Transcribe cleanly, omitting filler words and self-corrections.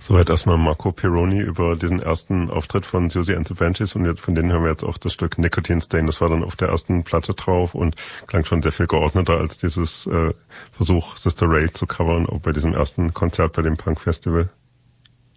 Soweit erstmal Marco Pirroni über diesen ersten Auftritt von Siouxsie and the Banshees und von denen hören wir jetzt auch das Stück Nicotine Stain. Das war dann auf der ersten Platte drauf und klang schon sehr viel geordneter als dieses Versuch Sister Ray zu covern, auch bei diesem ersten Konzert bei dem Punk Festival.